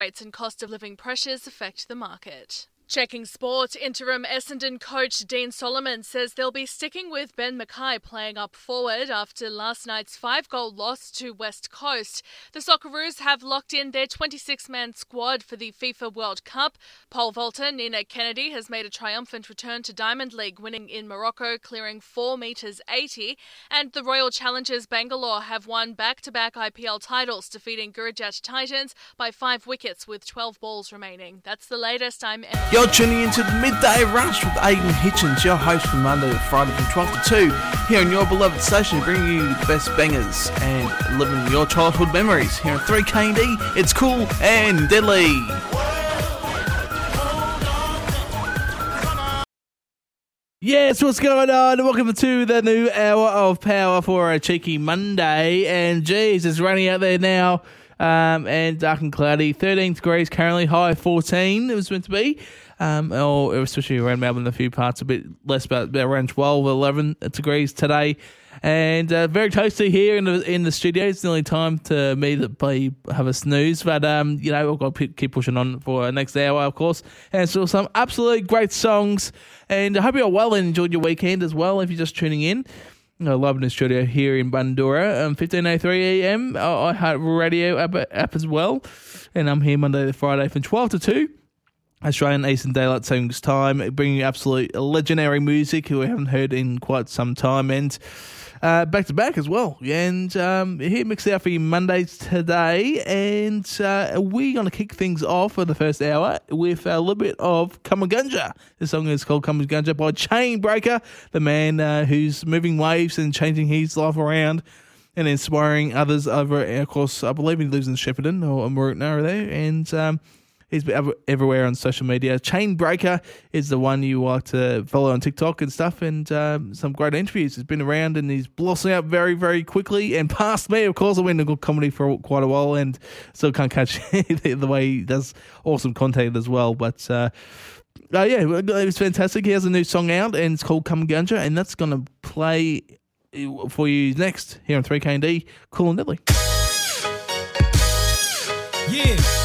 rates and cost of living pressures affect the market. Checking sport, interim Essendon coach Dean Solomon says they'll be sticking with Ben Mackay playing up forward after last night's 5-goal loss to West Coast. The Socceroos have locked in their 26-man squad for the FIFA World Cup. Pole vaulter Nina Kennedy has made a triumphant return to Diamond League, winning in Morocco, clearing 4 metres 80. And the Royal Challengers Bangalore have won back-to-back IPL titles, defeating Gurujat Titans by 5 wickets with 12 balls remaining. That's the latest. I'm Emily. You're tuning into the Midday Rush with Aidan Hitchens, your host from Monday to Friday from 12 to 2, here on your beloved station, bringing you the best bangers and living your childhood memories. Here on 3KD, it's cool and deadly. Yes, what's going on? Welcome to the new hour of power for a cheeky Monday. And geez, it's running out there now. And dark and cloudy, 13 degrees currently, high 14 it was meant to be. Or especially around Melbourne, a few parts a bit less, but around 12, 11 degrees today. And very toasty here in the studio. It's nearly time to me to have a snooze, but we've got to keep pushing on for the next hour, of course. And still some absolutely great songs. And I hope you're well and enjoyed your weekend as well. If you're just tuning in, live in the studio here in Bundoora, 15:03 AM, iHeartRadio app as well. And I'm here Monday to Friday from 12 to 2. Australian Eastern Daylight Savings Time, bringing you absolute legendary music who we haven't heard in quite some time, and back to back as well. And here mixed out for you Mondays today, and we're going to kick things off for the first hour with a little bit of Kamungunja. The song is called Kamungunja by Chainbreaker, the man who's moving waves and changing his life around and inspiring others over, of course, I believe he lives in Shepparton or Mooroopna there, and he's everywhere on social media. Chainbreaker is the one you like to follow on TikTok and stuff, and some great interviews. He's been around and he's blossoming up very, very quickly. And past me, of course, I've been in good comedy for quite a while and still can't catch the way he does awesome content as well. But it's fantastic. He has a new song out and it's called Kamungunja, and that's going to play for you next here on 3KD. Cool and Deadly. Yeah.